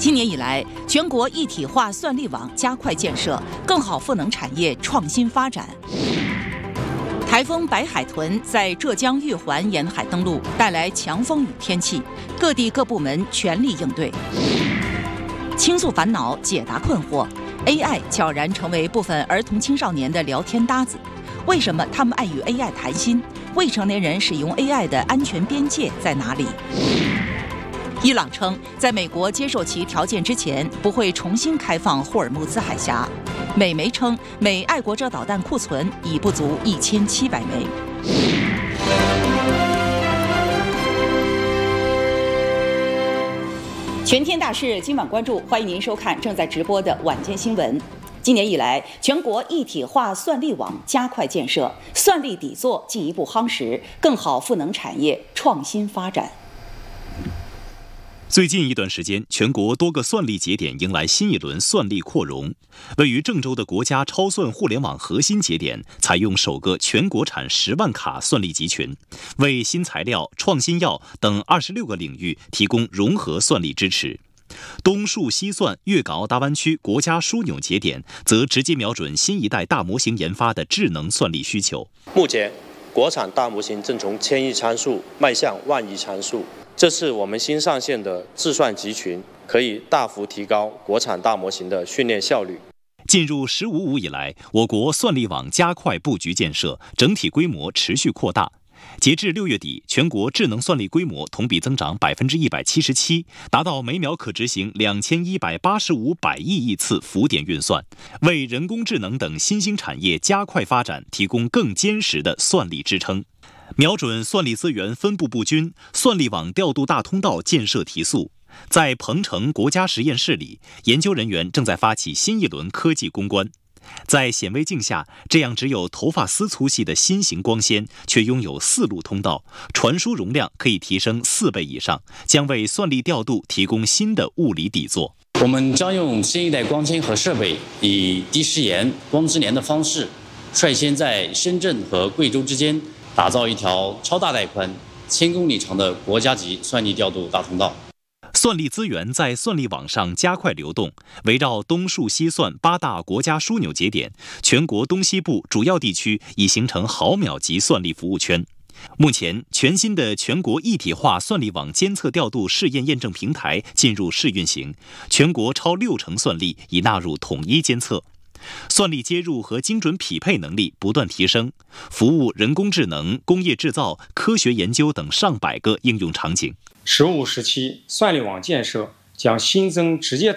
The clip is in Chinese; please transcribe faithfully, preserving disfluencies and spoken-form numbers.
今年以来，全国一体化算力网加快建设，更好赋能产业创新发展。台风白海豚在浙江玉环沿海登陆，带来强风雨天气，各地各部门全力应对。倾诉烦恼，解答困惑 ，A I 悄然成为部分儿童青少年的聊天搭子。为什么他们爱与 A I 谈心？未成年人使用 A I 的安全边界在哪里？伊朗称，在美国接受其条件之前，不会重新开放霍尔木兹海峡。美媒称，美爱国者导弹库存已不足一千七百枚。全天大事今晚关注，欢迎您收看正在直播的晚间新闻。今年以来，全国一体化算力网加快建设，算力底座进一步夯实，更好赋能产业创新发展。 最近一段时间，全国多个算力节点迎来新一轮算力扩容。位于郑州的国家超算互联网核心节点，采用首个全国产十万卡算力集群，为新材料、创新药等二十六个领域提供融合算力支持。东数西算粤港澳大湾区国家枢纽节点，则直接瞄准新一代大模型研发的智能算力需求。 目前，国产大模型正从千亿参数迈向万亿参数。这次我们新上线的智算集群，可以大幅提高国产大模型的训练效率。 进入“十五五”以来，我国算力网加快布局建设，整体规模持续扩大。截至六月底，全国智能算力规模同比增长百分之一百七十七，达到每秒可执行两千一百八十五百亿亿次浮点运算，为人工智能等新兴产业加快发展提供更坚实的算力支撑。瞄准算力资源分布不均，算力网调度大通道建设提速。在鹏城国家实验室里，研究人员正在发起新一轮科技攻关。在显微镜下，这样只有头发丝粗细的新型光纤，却拥有四路通道，传输容量可以提升四倍以上，将为算力调度提供新的物理底座。 我们将用新一代光纤和设备，以低时延、光之年的方式，率先在深圳和贵州之间打造一条超大带宽、千公里长的国家级算力调度大通道。 算力资源在算力网上加快流动，围绕东数西算八大国家枢纽节点，全国东西部主要地区已形成毫秒级算力服务圈。目前，全新的全国一体化算力网监测调度试验验证平台进入试运行，全国超六成算力已纳入统一监测。算力接入和精准匹配能力不断提升，服务人工智能、工业制造、科学研究等上百个应用场景。 十五时期，算力网建设将新增直接